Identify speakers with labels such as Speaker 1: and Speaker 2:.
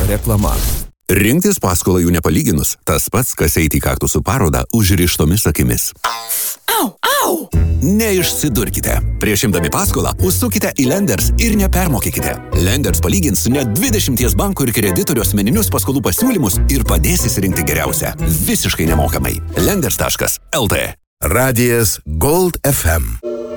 Speaker 1: Reklama. Rinktis paskolą jų nepalyginus, tas pats, kas eiti į kaktusų parodą užrištomis akimis.
Speaker 2: Au, au!
Speaker 1: Neišsidurkite. Prieš imdami paskolą, užsukite į Lenders ir nepermokykite. Lenders palygins net 20 bankų ir kreditorių asmeninius paskolų pasiūlymus ir padės įsirinkti geriausią. Visiškai nemokamai. Lenders.lt.
Speaker 3: Radijas Gold FM.